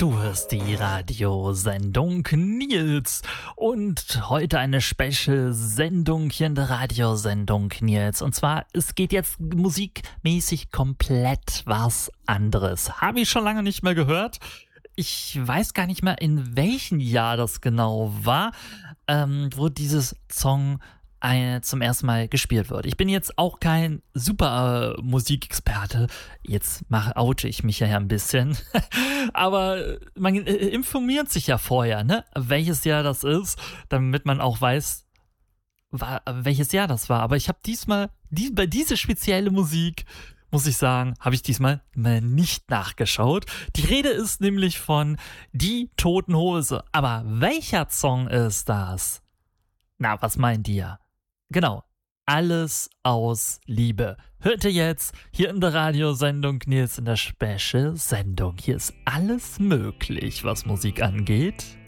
Du hörst die Radiosendung Nils und heute eine Special-Sendung hier in der Radiosendung Nils. Und zwar, es geht jetzt musikmäßig komplett was anderes. Habe ich schon lange nicht mehr gehört. Ich weiß gar nicht mehr, in welchem Jahr das genau war, wo dieses Song zum ersten Mal gespielt wird. Ich bin jetzt auch kein super Musikexperte. Jetzt oute ich mich ja ein bisschen. Aber man informiert sich ja vorher, ne? Welches Jahr das ist, damit man auch weiß, welches Jahr das war. Aber ich habe bei dieser spezielle Musik, muss ich sagen, habe ich diesmal mal nicht nachgeschaut. Die Rede ist nämlich von Die Toten Hose. Aber welcher Song ist das? Na, was meint ihr? Genau, Alles aus Liebe. Hört ihr jetzt hier in der Radiosendung Nils in der Special-Sendung. Hier ist alles möglich, was Musik angeht.